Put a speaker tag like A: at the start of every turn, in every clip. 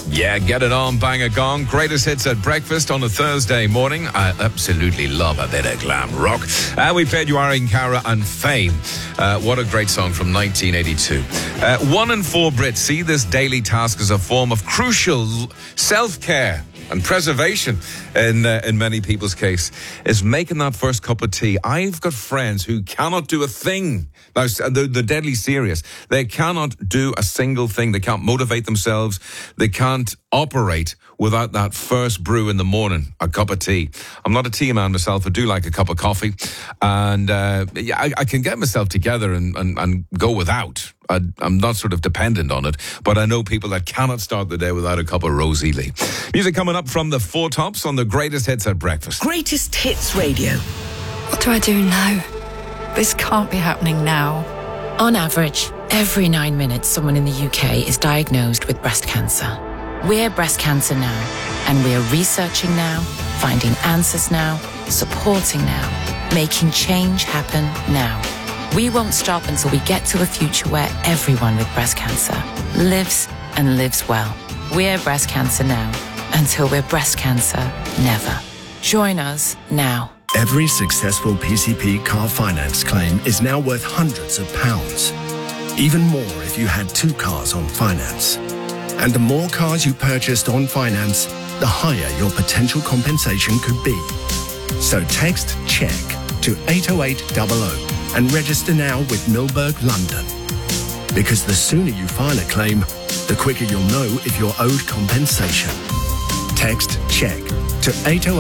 A: Yeah, get it on, bang a gong. Greatest hits at breakfast on a Thursday morning. I absolutely love a bit of glam rock. We played You Are in Cara and Fame. What a great song from 1982. 1 in 4 Brits see this daily task as a form of crucial self-care and preservation in many people's case, is making that first cup of tea. I've got friends who cannot do a thing. Now, they're deadly serious. They cannot do a single thing. They can't motivate themselves. They can't operate without that first brew in the morning, a cup of tea. I'm not a tea man myself. I do like a cup of coffee. And I can get myself together and go without. I'm not sort of dependent on it, but I know people that cannot start the day without a cup of Rosie Lee. Music coming up from the Four Tops on the Greatest Hits at Breakfast.
B: Greatest Hits Radio.
C: What do I do now? This can't be happening now.
D: On average, every 9 minutes, someone in the UK is diagnosed with breast cancer. We're Breast Cancer Now, and we're researching now, finding answers now, supporting now, making change happen now. We won't stop until we get to a future where everyone with breast cancer lives and lives well. We're Breast Cancer Now, until we're breast cancer never. Join us now.
E: Every successful PCP car finance claim is now worth hundreds of pounds. Even more if you had 2 cars on finance. And the more cars you purchased on finance, the higher your potential compensation could be. So text CHECK to 80800 and register now with Milberg London. Because the sooner you file a claim, the quicker you'll know if you're owed compensation. Text CHECK to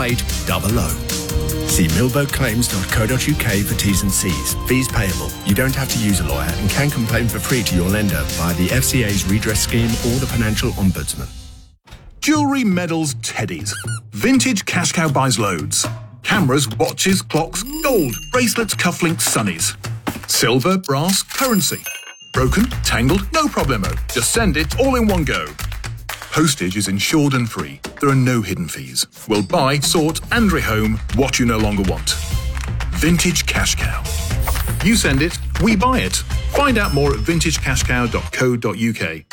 E: 80800. See milbergclaims.co.uk for T's and C's. Fees payable. You don't have to use a lawyer and can complain for free to your lender via the FCA's redress scheme or the Financial Ombudsman.
F: Jewellery, medals, teddies. Vintage Cash Cow buys loads. Cameras, watches, clocks, gold, bracelets, cufflinks, sunnies. Silver, brass, currency. Broken, tangled, no problemo. Just send it all in one go. Postage is insured and free. There are no hidden fees. We'll buy, sort and rehome what you no longer want. Vintage Cash Cow. You send it, we buy it. Find out more at vintagecashcow.co.uk.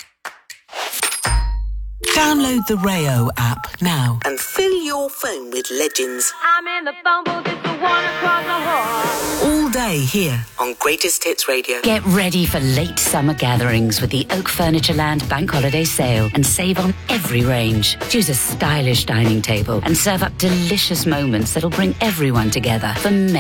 B: Download the Rayo app now and fill your phone with legends.
G: I'm in the bumble, just the one across the hall.
B: All day here on Greatest Hits Radio.
H: Get ready for late summer gatherings with the Oak Furniture Land Bank Holiday Sale and save on every range. Choose a stylish dining table and serve up delicious moments that'll bring everyone together for many